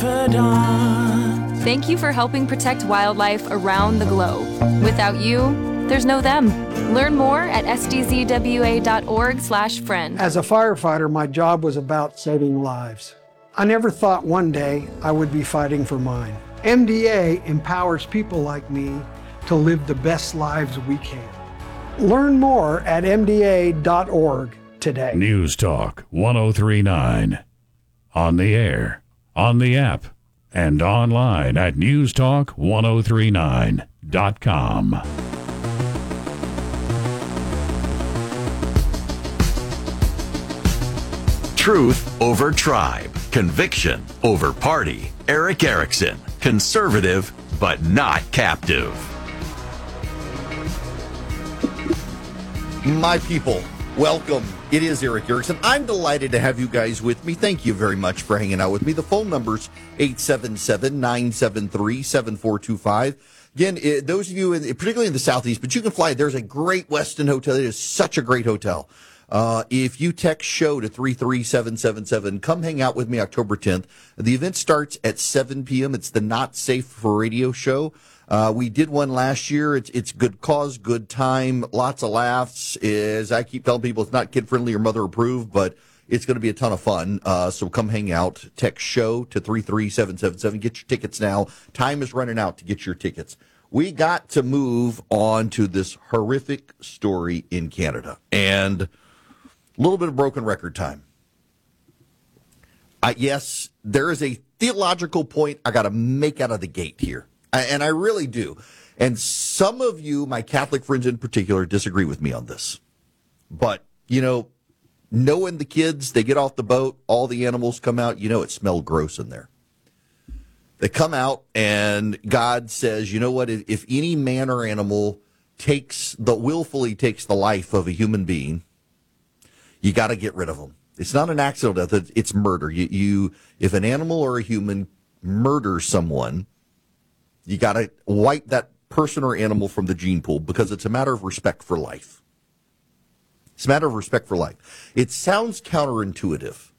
confidant. Thank you for helping protect wildlife around the globe. Without you, there's no them. Learn more at sdzwa.org/friend. As a firefighter, my job was about saving lives. I never thought one day I would be fighting for mine. MDA empowers people like me to live the best lives we can. Learn more at mda.org today. News Talk 1039. On the air, on the app, and online at newstalk1039.com. Truth over tribe. Conviction over party. Erick Erickson. Conservative, but not captive. My people, welcome. It is Erick Erickson. I'm delighted to have you guys with me. Thank you very much for hanging out with me. The phone number's 877-973-7425. Again, those of you, particularly in the Southeast, but you can fly. There's a great Westin hotel. It is such a great hotel. If you text SHOW to 33777, come hang out with me October 10th. The event starts at 7 p.m. It's the Not Safe for Radio show. We did one last year. It's good cause, good time, lots of laughs. As I keep telling people, it's not kid-friendly or mother-approved, but it's going to be a ton of fun. So come hang out. Text SHOW to 33777. Get your tickets now. Time is running out to get your tickets. We got to move on to this horrific story in Canada. And a little bit of broken record time. Yes, there is a theological point I got to make out of the gate here. And I really do. And some of you, my Catholic friends in particular, disagree with me on this. But, you know, knowing the kids, they get off the boat, all the animals come out, you know it smelled gross in there. They come out and God says, you know what, if any man or animal willfully takes the life of a human being, you got to get rid of them. It's not an accidental death, it's murder. If an animal or a human murders someone, you got to wipe that person or animal from the gene pool because it's a matter of respect for life. It's a matter of respect for life. It sounds counterintuitive.